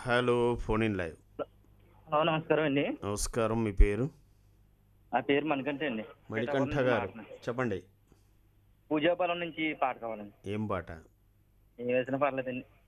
Hello phone in live. Hello నమస్కారం అండి. నమస్కారం. మీ పేరు? నా పేరు మణికంఠ అండి. పిఠాపురం మణికంఠ నుంచి గారు మాట్లాడుతున్నాను. చెప్పండి. పూజాపాలెం నుంచి పాట కావాలండి. ఏం పాట? ఏ వేసినా పర్లేదండి.